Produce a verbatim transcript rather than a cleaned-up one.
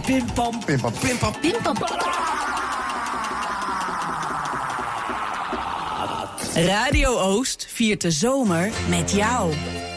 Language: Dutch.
Pimpam, pimpam, pimpam, pimpam. Radio Oost viert de zomer met jou.